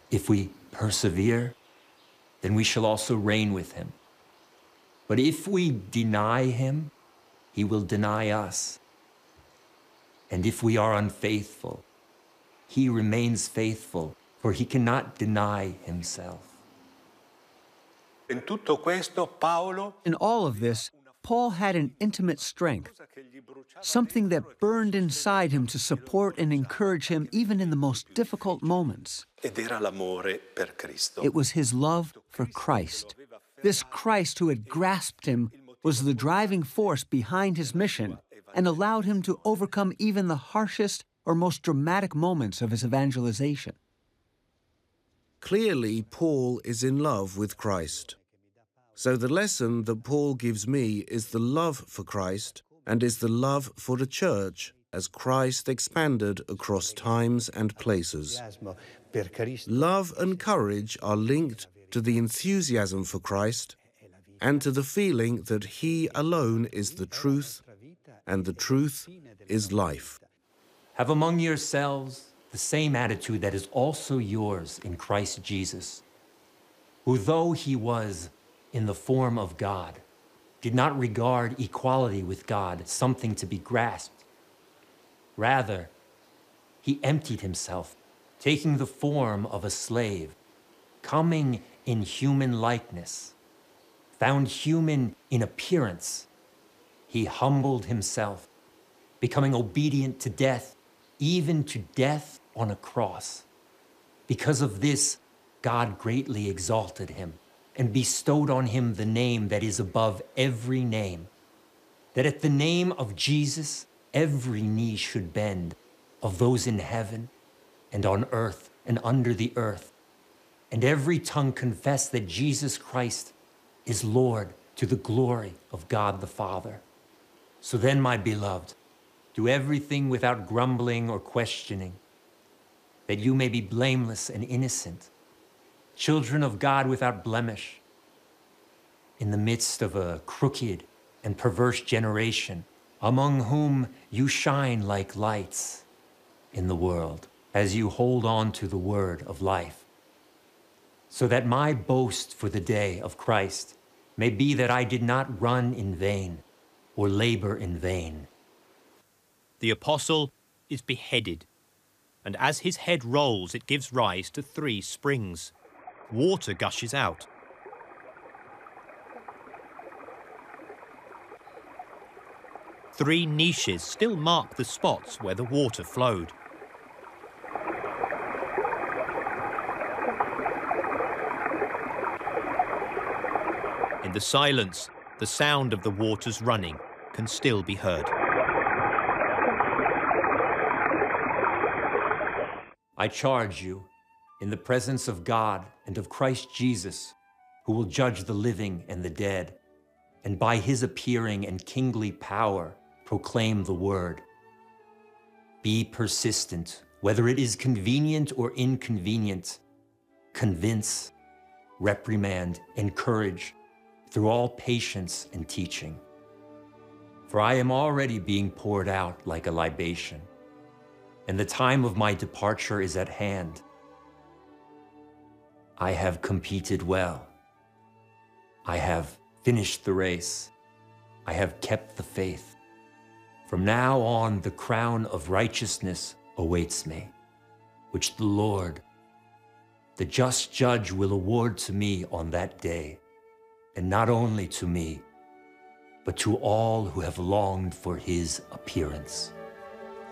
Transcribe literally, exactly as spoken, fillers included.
If we persevere, then we shall also reign with him. But if we deny him, he will deny us. And if we are unfaithful, he remains faithful, for he cannot deny himself. In tutto questo, Paolo, In all of this, Paul had an intimate strength, something that burned inside him to support and encourage him even in the most difficult moments. ed era l'amore per Cristo. It was his love for Christ. This Christ who had grasped him was the driving force behind his mission and allowed him to overcome even the harshest or most dramatic moments of his evangelization. Clearly, Paul is in love with Christ. So the lesson that Paul gives me is the love for Christ and is the love for the church as Christ expanded across times and places. Love and courage are linked to the enthusiasm for Christ and to the feeling that he alone is the truth, and the truth is life. Have among yourselves the same attitude that is also yours in Christ Jesus, who, though he was in the form of God, did not regard equality with God something to be grasped. Rather, he emptied himself, taking the form of a slave, coming in human likeness, found human in appearance. He humbled himself, becoming obedient to death, even to death on a cross. Because of this, God greatly exalted him and bestowed on him the name that is above every name, that at the name of Jesus, every knee should bend, of those in heaven and on earth and under the earth, and every tongue confess that Jesus Christ is Lord, to the glory of God the Father. So then, my beloved, do everything without grumbling or questioning, that you may be blameless and innocent, children of God without blemish, in the midst of a crooked and perverse generation, among whom you shine like lights in the world, as you hold on to the word of life, so that my boast for the day of Christ may be that I did not run in vain or labor in vain. The apostle is beheaded, and as his head rolls, it gives rise to three springs. Water gushes out. Three niches still mark the spots where the water flowed. In the silence, the sound of the waters running can still be heard. I charge you, in the presence of God and of Christ Jesus, who will judge the living and the dead, and by his appearing and kingly power proclaim the word. Be persistent, whether it is convenient or inconvenient. Convince, reprimand, encourage, through all patience and teaching. For I am already being poured out like a libation, and the time of my departure is at hand. I have competed well. I have finished the race. I have kept the faith. From now on, the crown of righteousness awaits me, which the Lord, the just judge, will award to me on that day, and not only to me, but to all who have longed for his appearance.